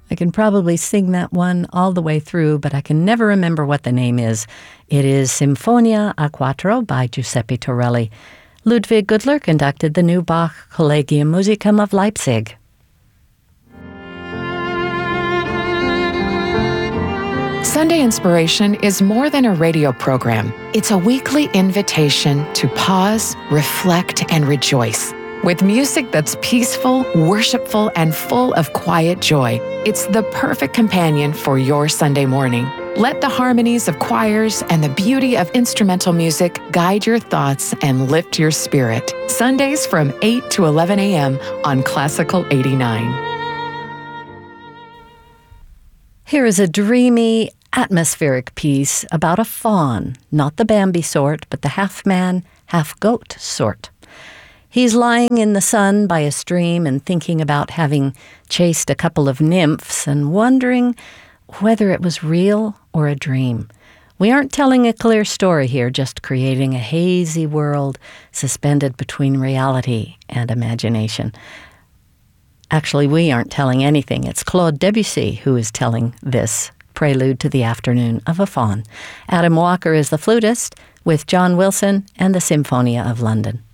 I can probably sing that one all the way through, but I can never remember what the name is. It is Sinfonia a Quattro by Giuseppe Torelli. Ludwig Gudler conducted the new Bach Collegium Musicum of Leipzig. Sunday Inspiration is more than a radio program. It's a weekly invitation to pause, reflect, and rejoice. With music that's peaceful, worshipful, and full of quiet joy, it's the perfect companion for your Sunday morning. Let the harmonies of choirs and the beauty of instrumental music guide your thoughts and lift your spirit. Sundays from 8 to 11 a.m. on Classical 89. Here is a dreamy, atmospheric piece about a faun, not the Bambi sort, but the half-man, half-goat sort. He's lying in the sun by a stream and thinking about having chased a couple of nymphs and wondering whether it was real or a dream. We aren't telling a clear story here, just creating a hazy world suspended between reality and imagination. Actually, we aren't telling anything. It's Claude Debussy who is telling this prelude to the afternoon of a faun. Adam Walker is the flutist with John Wilson and the Symphonia of London.